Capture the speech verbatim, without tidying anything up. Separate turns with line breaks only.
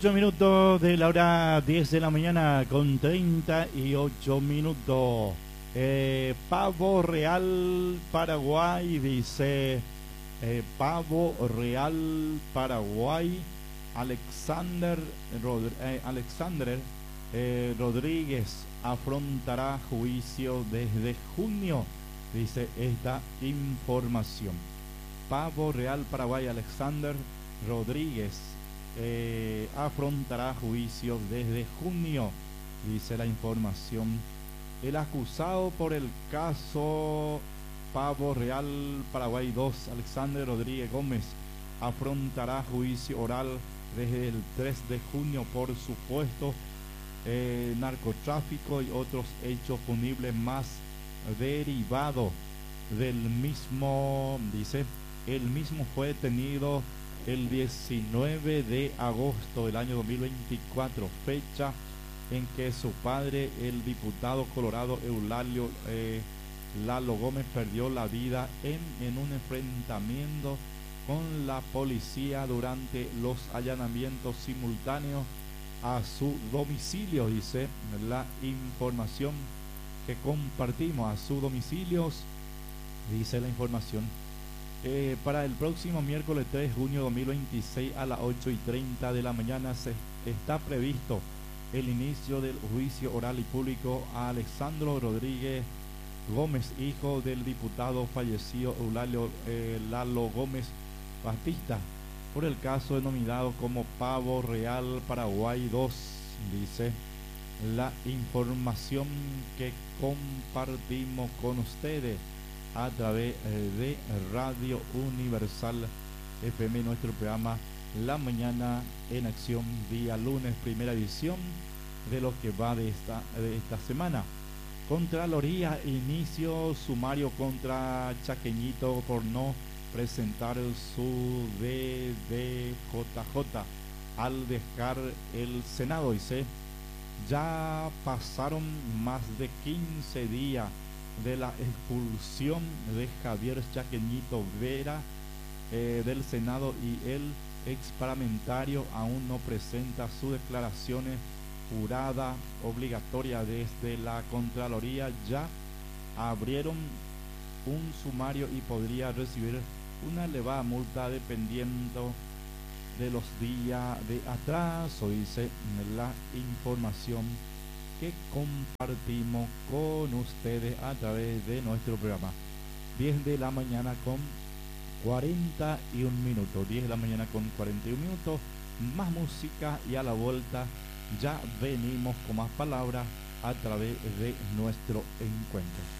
ocho minutos de la hora diez de la mañana con treinta y ocho minutos. Eh, Pavo Real Paraguay, dice eh, Pavo Real Paraguay, Alexander, Rod, eh, Alexander eh, Rodríguez afrontará juicio desde junio, dice esta información. Pavo Real Paraguay, Alexander Rodríguez Eh, afrontará juicio desde junio, dice la información. El acusado por el caso Pavo Real Paraguay dos, Alexander Rodríguez Gómez, afrontará juicio oral desde el tres de junio por supuesto eh, narcotráfico y otros hechos punibles más derivado del mismo, dice. El mismo fue detenido el diecinueve de agosto del año dos mil veinticuatro, fecha en que su padre, el diputado colorado Eulalio eh, Lalo Gómez, perdió la vida en, en un enfrentamiento con la policía durante los allanamientos simultáneos a su domicilio, dice la información que compartimos. A su domicilio, dice la información. Eh, para el próximo miércoles tres de junio de dos mil veintiséis a las ocho y treinta de la mañana se está previsto el inicio del juicio oral y público a Alexandro Rodríguez Gómez, hijo del diputado fallecido Eulalio eh, Lalo Gómez Batista, por el caso denominado como Pavo Real Paraguay dos, dice la información que compartimos con ustedes a través de Radio Universal F M, nuestro programa La Mañana en Acción, día lunes, primera edición de lo que va de esta, de esta semana. Contraloría, inicio sumario contra Chaqueñito por no presentar su D D J J al dejar el Senado, dice. Ya pasaron más de quince días de la expulsión de Javier Chaqueñito Vera eh, del Senado y el ex parlamentario aún no presenta sus declaraciones juradas obligatorias. Desde la Contraloría ya abrieron un sumario y podría recibir una elevada multa dependiendo de los días de atraso, dice la información que compartimos con ustedes a través de nuestro programa. diez de la mañana con cuarenta y un minutos, diez de la mañana con cuarenta y un minutos, más música y a la vuelta ya venimos con más palabras a través de nuestro encuentro.